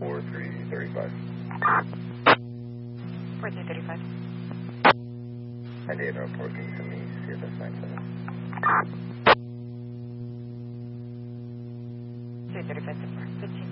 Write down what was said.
4335. 4335. And Dave Airport, can you send me CFS 97? 335 15.